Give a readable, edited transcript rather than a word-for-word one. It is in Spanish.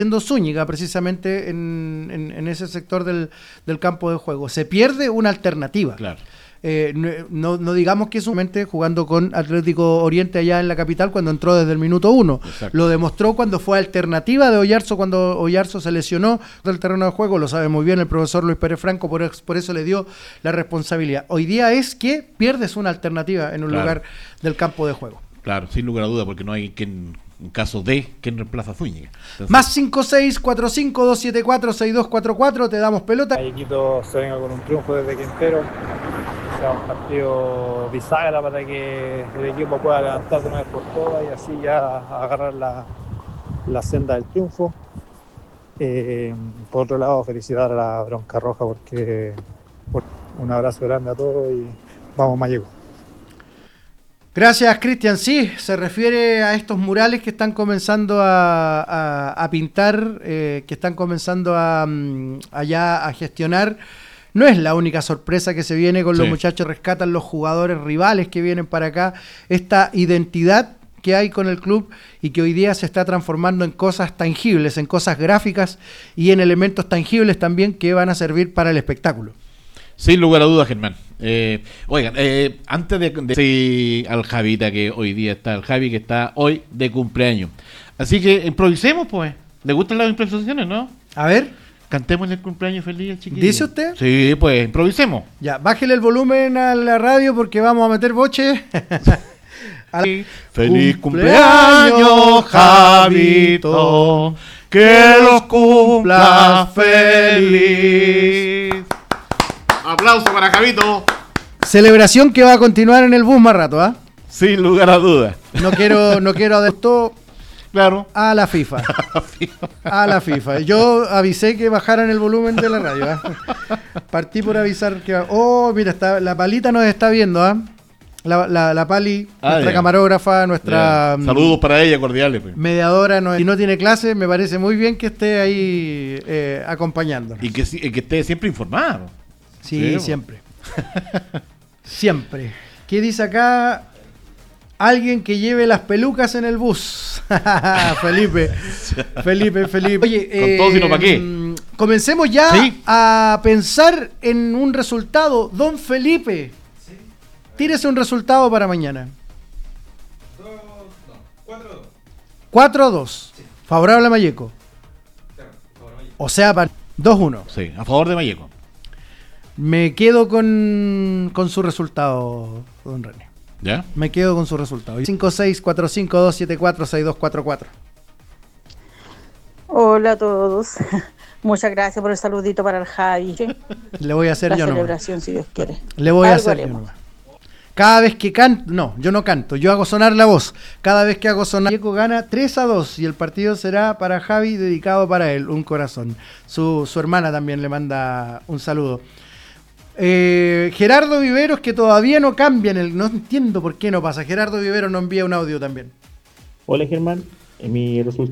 siendo Zúñiga precisamente en ese sector del campo de juego. Se pierde una alternativa. Claro. No digamos que es solamente jugando con Atlético Oriente allá en la capital cuando entró desde el minuto 1. Exacto. Lo demostró cuando fue alternativa de Oyarzo, cuando Oyarzo se lesionó del terreno de juego. Lo sabe muy bien el profesor Luis Pérez Franco, por eso le dio la responsabilidad. Hoy día es que pierdes una alternativa en un lugar del campo de juego. Claro, sin lugar a duda, porque no hay quien, en caso de, quien reemplaza a Zúñiga. Entonces, Más 5645-274-6244, te damos pelota. Iquitos se venga con un triunfo desde Quintero. Sea un partido bisagra para que el equipo pueda levantar de una vez por todas y así ya agarrar la senda del triunfo. Por otro lado, felicitar a la Bronca Roja porque un abrazo grande a todos y vamos Mayeco. Gracias, Cristian. Sí, se refiere a estos murales que están comenzando a pintar, que están comenzando allá a gestionar. No es la única sorpresa que se viene con los muchachos, rescatan los jugadores rivales que vienen para acá, esta identidad que hay con el club y que hoy día se está transformando en cosas tangibles, en cosas gráficas y en elementos tangibles también que van a servir para el espectáculo. Sin lugar a dudas, Germán. Oigan, antes de al Javita, que hoy día está el Javi, que está hoy de cumpleaños. Así que improvisemos, pues. ¿Le gustan las improvisaciones, no? A ver. Cantemos el cumpleaños feliz al chiquillo. ¿Dice usted? Sí, pues improvisemos. Ya, bájele el volumen a la radio porque vamos a meter boche. Feliz cumpleaños, Javito, que los cumpla feliz. Aplauso para Javito. Celebración que va a continuar en el bus más rato, ¿ah? Sin lugar a dudas. No quiero adaptar. Claro. A la FIFA. A la FIFA. Yo avisé que bajaran el volumen de la radio. ¿eh? Partí por avisar que... Oh, mira, la Palita nos está viendo. ¿eh? La Pali, nuestra camarógrafa, nuestra... Saludos para ella, cordiales. Pues. Mediadora. Si no tiene clase, me parece muy bien que esté ahí acompañándonos. Y que esté siempre informado. Sí, siempre. Siempre. ¿Qué dice acá? Alguien que lleve las pelucas en el bus. Felipe. Oye, con todo, sino para qué. Comencemos ya a pensar en un resultado. Don Felipe, tírese un resultado para mañana. 4-2. Sí. Favorable a Mayeco. O sea, 2-1. Sí, a favor de Mayeco. Me quedo con su resultado, don René. ¿Ya? Me quedo con su resultado. 5645-274-6244. Hola a todos. Muchas gracias por el saludito para el Javi. Le voy a hacer yo nomás. La celebración, si Dios quiere. Le voy a hacer yo nomás. Cada vez que canto, no, yo no canto, yo hago sonar la voz. Cada vez que hago sonar, Mayeco gana 3-2 y el partido será para Javi, dedicado para él, un corazón. Su hermana también le manda un saludo. Gerardo Viveros, que todavía no cambia no entiendo por qué no pasa. Gerardo Viveros no envía un audio también. Hola Germán, mi resultado